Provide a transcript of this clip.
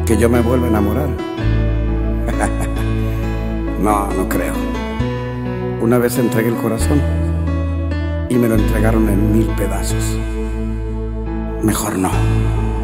que yo me vuelva a enamorar. No, no creo. Una vez entregué el corazón y me lo entregaron en 1000 pedazos. Mejor no.